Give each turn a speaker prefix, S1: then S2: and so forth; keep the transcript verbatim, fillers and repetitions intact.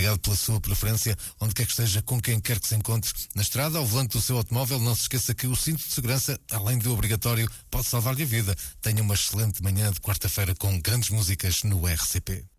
S1: obrigado pela sua preferência, onde quer que esteja, com quem quer que se encontre, na estrada, ao volante do seu automóvel. Não se esqueça que o cinto de segurança, além de obrigatório, pode salvar-lhe a vida. Tenha uma excelente manhã de quarta-feira com grandes músicas no R C P.